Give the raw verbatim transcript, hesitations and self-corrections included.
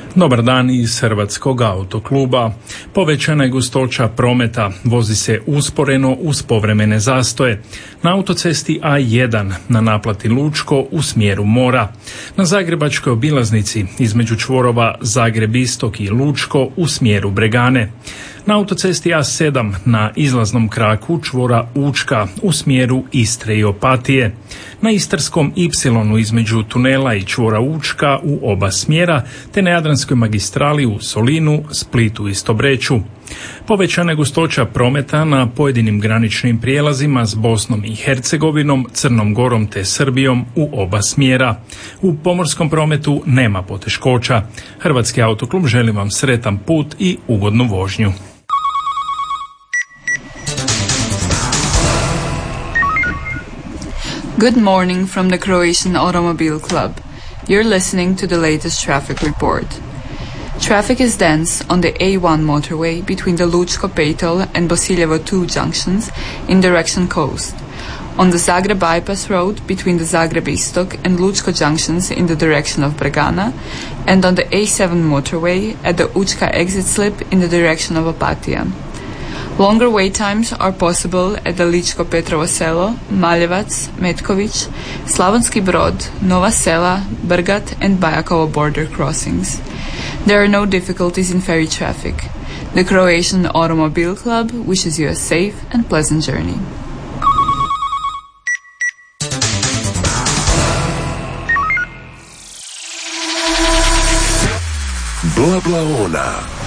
Dobar dan iz Hrvatskog autokluba. Povećana je gustoća prometa, vozi se usporeno uz povremene zastoje. Na autocesti A jedan na naplati Lučko u smjeru mora. Na zagrebačkoj obilaznici između čvorova Zagreb Istok i Lučko u smjeru Bregane. Na autocesti A sedam na izlaznom kraku čvora Učka u smjeru Istre i Opatije. Na Istarskom Y između tunela i čvora Učka u oba smjera, te na Jadranskoj magistrali u Solinu, Splitu i Stobreću. Povećana je gustoća prometa na pojedinim graničnim prijelazima s Bosnom i Hercegovinom, Crnom Gorom te Srbijom u oba smjera. U pomorskom prometu nema poteškoća. Hrvatski autoklub želi vam sretan put i ugodnu vožnju. Good morning from the Croatian Automobile Club. You're listening to the latest traffic report. Traffic is dense on the A one motorway between the Lučko-Petel and Bosiljevo two junctions in direction coast. On the Zagreb bypass road between the Zagreb Istok and Lučko junctions in the direction of Bregana, and on the A seven motorway at the Učka exit slip in the direction of Opatija. Longer wait times are possible at the Ličko Petrovo Selo, Maljevac, Metković, Slavonski Brod, Nova Sela, Brgat and Bajakovo border crossings. There are no difficulties in ferry traffic. The Croatian Automobile Club wishes you a safe and pleasant journey. Bla bla ona.